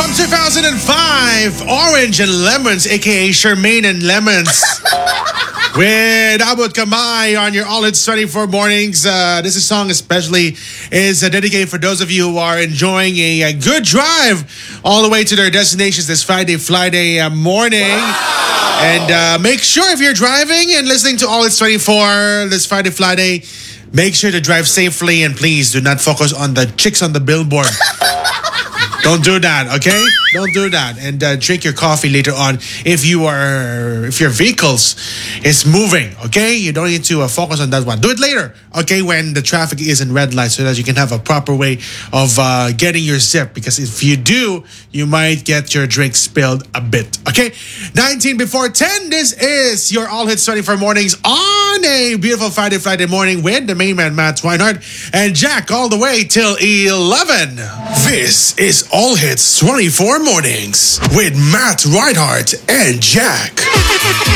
From 2005, Orange and Lemons, aka Charmaine and Lemons. With Abot Kamay on your All Hits 24 mornings. This song especially is dedicated for those of you who are enjoying a good drive all the way to their destinations this Friday morning. Wow. And make sure if you're driving and listening to All Hits 24 this Friday, make sure to drive safely and please do not focus on the chicks on the billboard. Don't do that, okay? Don't do that. And drink your coffee later on if your vehicles is moving, okay? You don't need to focus on that one. Do it later, okay, when the traffic is in red light so that you can have a proper way of getting your sip. Because if you do, you might get your drink spilled a bit, okay? 19 before 10, this is your All Hits 24 mornings on a beautiful Friday morning with the main man, Matt Swinehart, and Jack all the way till 11. This is All Hits 24 mornings with Matt Reinhardt and Jack.